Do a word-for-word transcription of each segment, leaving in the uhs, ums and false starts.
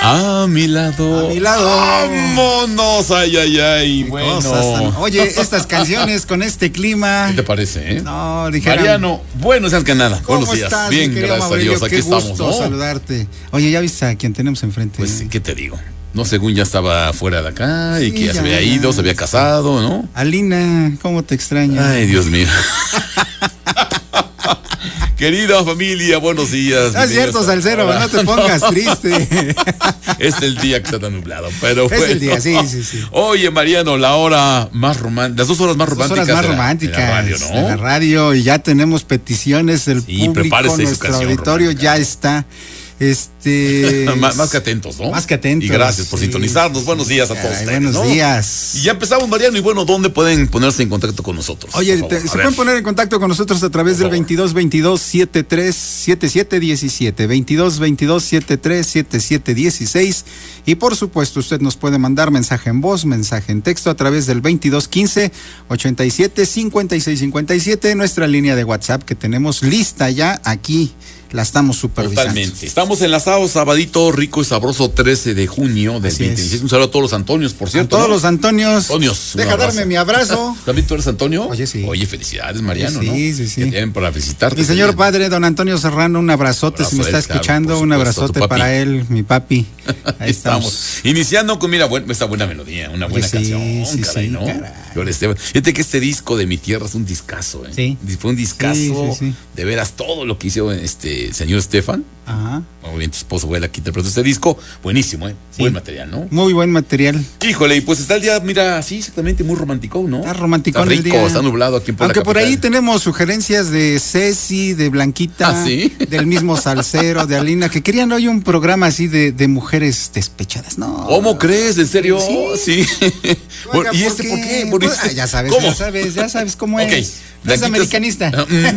A mi lado. A mi lado. Vámonos, ay, ay, ay. Bueno. Tan... Oye, estas canciones con este clima. ¿Qué te parece, eh? No, dijeron. Mariano, buenos días que nada. ¿Cómo Buenos días. estás, bien, gracias Mauricio? a Dios. Aquí Qué estamos, gusto ¿no? saludarte. Oye, ¿ya viste a quien tenemos enfrente? Pues, ¿qué te digo? No, según ya estaba fuera de acá y sí, que ya, ya se había ya, ido, se había casado, ¿no? Alina, ¿cómo te extraño? Ay, Dios mío. Querida familia, buenos días. No es cierto, Salcero, no te pongas no. triste. Es el día que está tan nublado, pero es bueno. el día, sí, sí, sí. Oye, Mariano, la hora más romántica, las dos horas más dos románticas. Horas más de la, románticas de la radio, ¿no? De la radio, y ya tenemos peticiones del sí, público, nuestro auditorio romántica. Ya está. Este. más, más que atentos, ¿no? Más que atentos. Y gracias por sí. sintonizarnos. Buenos días a todos. Ay, ustedes, buenos ¿no? días. Y ya empezamos, Mariano. Y bueno, ¿dónde pueden ponerse en contacto con nosotros? Oye, te, se ver. pueden poner en contacto con nosotros a través por del favor. veintidós veintidós setenta y tres setenta y siete diecisiete, veintidós veintidós setenta y tres setenta y siete dieciséis. Y por supuesto, usted nos puede mandar mensaje en voz, mensaje en texto a través del veintidós quince ochenta y siete cincuenta y seis cincuenta y siete, nuestra línea de WhatsApp que tenemos lista ya aquí. La estamos supervisando. Totalmente. Estamos enlazados, sabadito rico y sabroso, trece de junio del veinte dieciséis. Un saludo a todos los Antonios, por cierto. A todos ¿no? los Antonios. Antonios. Deja darme mi abrazo. ¿También tú eres Antonio? Oye, sí. Oye, felicidades, Mariano, sí, ¿no? Sí, sí, sí. Que tienen para felicitarte. Mi señor padre, don Antonio Serrano, un abrazote, abrazo si me está él, escuchando, claro, un abrazote para él, mi papi. Ahí estamos. estamos. Iniciando con, mira, buen, esta buena melodía, una buena Oye, canción, sí, caray, sí, ¿no? Caray. Esteban. Fíjate que este disco de Mi Tierra es un discazo, ¿eh? Sí. Fue un discazo, sí, sí, sí. de veras, todo lo que hizo este señor Estefan. Ajá. Muy bien, tu esposo fue el que interpretó este disco. Buenísimo, ¿eh? Sí. Buen material, ¿no? Muy buen material. Híjole, y pues está el día, mira, sí, exactamente, muy romántico, ¿no? Está romántico el día. Está nublado aquí en Puebla. Aunque por ahí tenemos sugerencias de Ceci, de Blanquita, ¿Ah, sí? del mismo Salcero, de Alina, que querían hoy un programa así de, de mujeres despechadas, ¿no? ¿Cómo crees? ¿En serio? Sí. sí. Oiga, ¿Y ¿por este qué? por qué? Por pues, ah, ya sabes, ¿Cómo? ya sabes, ya sabes cómo okay. es. Es americanista.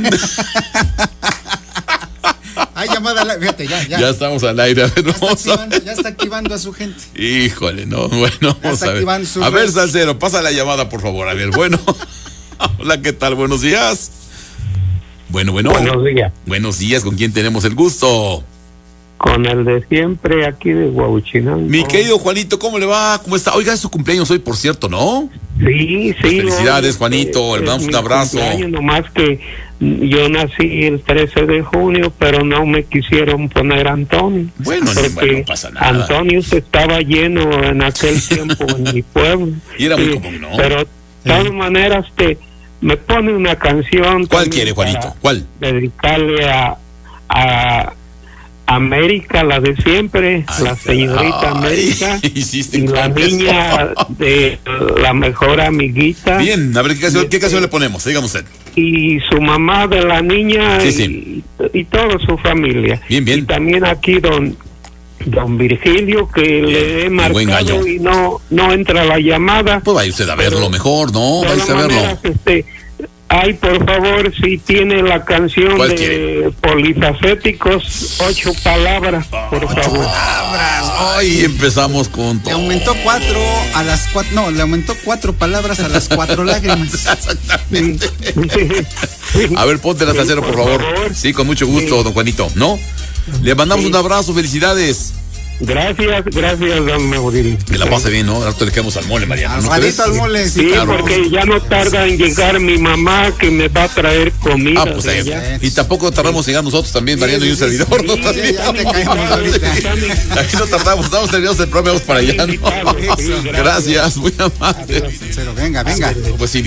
Hay llamada, fíjate, ya, ya. Ya estamos al aire, a ver, ya, está activando, ya está activando a su gente. Híjole, no, bueno, vamos a ver. A ver, Salcero, pasa la llamada, por favor, a ver, bueno. Hola, ¿qué tal? Buenos días. Bueno, bueno. Buenos días. Buenos días, ¿con quién tenemos el gusto? Con el de siempre, aquí de Huahuchinango. Mi querido Juanito, ¿cómo le va? ¿Cómo está? Oiga, es su cumpleaños hoy, por cierto, ¿no? Sí, sí. Pues felicidades, no, Juanito, le damos un abrazo. Nomás que yo nací el trece de junio, pero no me quisieron poner Antonio. Bueno, porque no pasa nada. Antonio estaba lleno en aquel tiempo en mi pueblo. Y era muy sí, común, ¿no? Pero de todas maneras, te, me pone una canción. ¿Cuál quiere, Juanito? ¿Cuál? Dedicarle a... a América, la de siempre, ay, la señorita ay, América y la niña de la mejor amiguita. Bien, a ver, ¿qué canción, ¿qué canción le ponemos? Dígame usted. Y su mamá de la niña sí, y, sí. y toda su familia. Bien, bien. Y también aquí don don Virgilio, que bien, le he marcado y no no entra la llamada. Pues vaya usted a verlo mejor, ¿no? Vaya a verlo. Maneras, este, ay, por favor, si tiene la canción de quiere? Polifacéticos, ocho palabras, por ocho favor. palabras. Ay, empezamos con todo. Le aumentó cuatro a las cuatro, no, le aumentó cuatro palabras a las cuatro lágrimas. Exactamente. A ver, ponte la Salcero, por, por favor. favor. Sí, con mucho gusto, sí. Don Juanito, ¿no? Le mandamos sí. un abrazo, felicidades. Gracias, gracias, don Mauricio. Que la pase bien, ¿no? Ahora te le quedamos al mole, Mariano. ¿no al, al mole, sí, sí claro. Porque ya no tarda en llegar mi mamá, que me va a traer comida. Ah, pues ahí, y tampoco tardamos en llegar nosotros también, Mariano sí, y un servidor. Sí, ¿no? Sí, ya te caemos ahorita. Aquí no tardamos, estamos terminados el programa, vamos para allá, ¿no? Gracias, muy amable. Pero venga, venga. Pues sí.